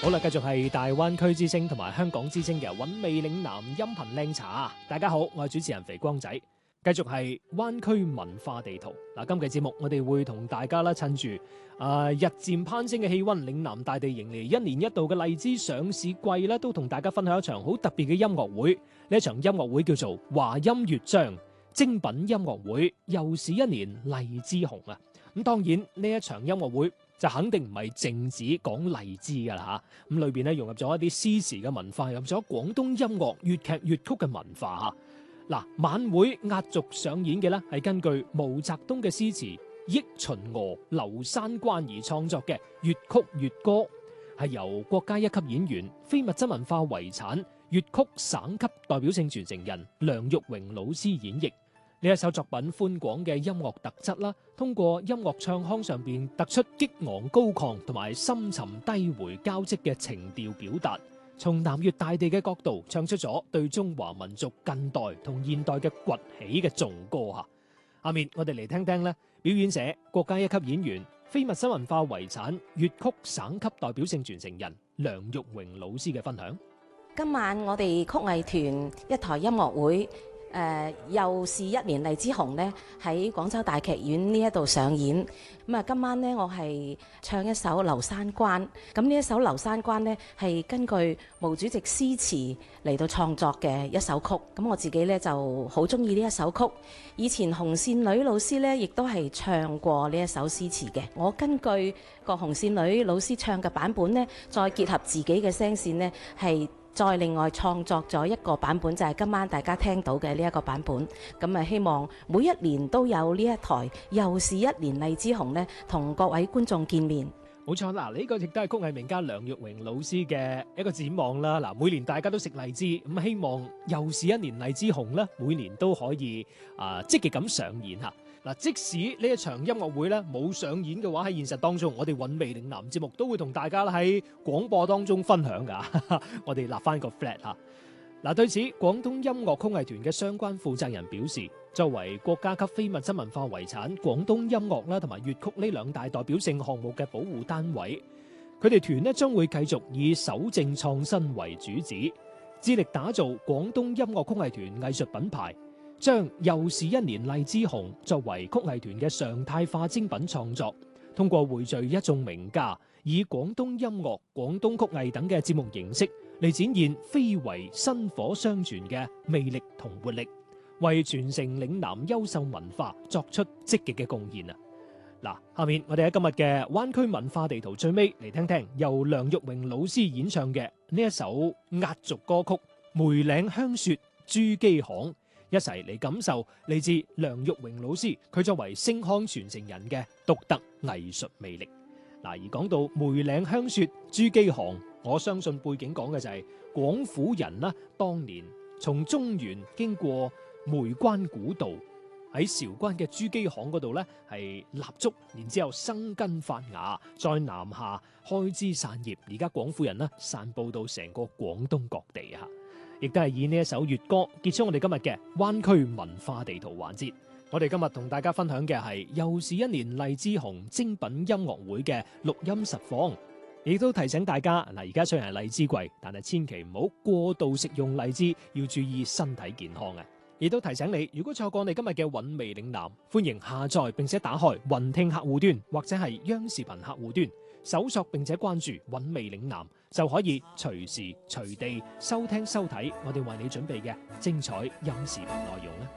好啦，繼續係大灣區之聲同埋香港之聲嘅韻味嶺南音頻靚茶。大家好，我係主持人肥光仔。繼續係灣區文化地圖。今期節目我哋會同大家趁住日漸攀升嘅氣溫，嶺南大地迎嚟一年一度嘅荔枝上市季啦，都同大家分享一場好特別嘅音樂會。呢一場音樂會叫做華音樂章精品音樂會，又是一年荔枝紅啊！咁當然呢一場音樂會就肯定唔係淨止講荔枝噶啦吓，咁裏邊咧融入咗一啲詩詞嘅文化，融入咗廣東音樂、粵劇、粵曲嘅文化吓。晚會壓軸上演嘅咧係根據毛澤東嘅詩詞《憶秦娥·劉三關》而創作嘅粵曲粵歌，係由國家一級演員、非物質文化遺產粵曲省級代表性傳承人梁玉榮老師演繹。呢一首作品寬廣嘅音樂特質啦，通過音樂唱腔上邊突出激昂高亢同埋深沉低回交織嘅情調表達，從南粵大地嘅角度唱出咗對中華民族近代同現代嘅崛起嘅頌歌吓。下面我哋嚟聽聽咧，表演者國家一級演員、非物質文化遺產粵曲省級代表性傳承人梁玉榮老師嘅分享。 今晚我哋曲藝團一台音樂會。又是一年荔枝紅呢，喺廣州大劇院呢一度上演。今晚呢，我係唱一首《劉三關》。咁呢一首《劉三關》呢，係根據毛主席詩詞嚟到創作嘅一首曲。咁我自己呢，就好中意呢一首曲。以前紅線女老師呢，亦都係唱過呢一首詩詞嘅。我根據個紅線女老師唱嘅版本呢，再結合自己嘅聲線呢，係再另外創作咗一個版本，就係今晚大家聽到嘅呢一個版本。咁希望每一年都有呢一台又是一年荔枝紅呢，同各位觀眾見面。 冇錯，呢個亦都係曲藝名家梁玉榮老師嘅一個展望啦。每年大家都食荔枝，咁希望又是一年荔枝紅啦，每年都可以積極咁上演吓。即使呢一場音樂會咧冇上演嘅話，喺現實當中，我哋韻味嶺南節目都會同大家喺廣播當中分享噶。我哋立翻個 flat 吓。對此，廣東音樂曲藝團嘅相關負責人表示，作為國家級非物質文化遺產廣東音樂啦同埋粵曲呢兩大代表性項目嘅保護單位，佢哋團咧將會繼續以守正創新為主旨，致力打造廣東音樂曲藝團藝術品牌，將又是一年荔枝紅作為曲藝團嘅常態化精品創作，通過匯聚一眾名家，以廣東音樂、廣東曲藝等嘅節目形式嚟展現非遺薪火相傳嘅魅力同活力，為傳承嶺南優秀文化作出積極嘅貢獻啊！下面我哋喺今日嘅灣區文化地圖最尾嚟聽聽由梁玉榮老師演唱嘅呢一首壓軸歌曲《梅嶺香雪珠璣巷》。一齊嚟感受嚟自梁玉榮老師佢作為星腔傳承人嘅獨特藝術魅力。而講到梅嶺香雪珠璣巷，我相信背景講嘅就係廣府人啦，當年從中原經過梅關古道，喺韶關嘅珠璣巷嗰度咧係立足，然之後生根發芽，再南下開枝散葉，而家廣府人呢散佈到成個廣東各地啊！亦都係以呢一首粵歌結束我哋今日嘅灣區文化地圖環節。我哋今日同大家分享嘅係又是一年荔枝紅精品音樂會嘅錄音實況，亦都提醒大家而家雖然係荔枝季，但係千祈唔好過度食用荔枝，要注意身體健康啊！亦都提醒你，如果錯過你今日嘅韻味嶺南，歡迎下載並且打開雲聽客戶端或者係央視頻客戶端，搜索並且關注韻味嶺南，就可以隨時隨地收聽收睇我哋為你準備嘅精彩音視頻內容啦。